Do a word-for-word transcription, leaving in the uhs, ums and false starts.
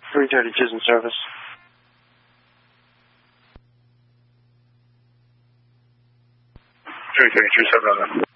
three thirty-two's in service. three thirty-two, seven oh nine.